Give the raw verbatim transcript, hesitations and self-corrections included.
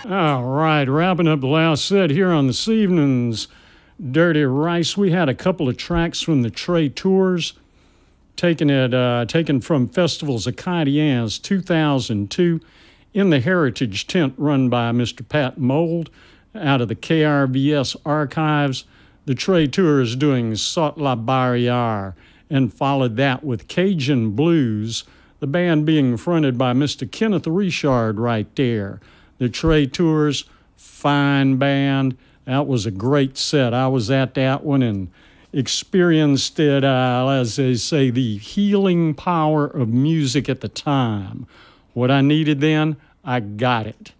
All right, wrapping up the last set here on this evening's Dirty Rice. We had a couple of tracks from the Trey Tours, taken it, uh, taken from Festivals Acadiens two thousand two in the Heritage Tent run by Mister Pat Mold out of the K R V S archives. The Trey Tours doing Saute la Barrière, and followed that with Cajun Blues, the band being fronted by Mister Kenneth Richard right there. The Trey Tours, fine band. That was a great set. I was at that one and experienced it, uh, as they say, the healing power of music at the time. What I needed then, I got it.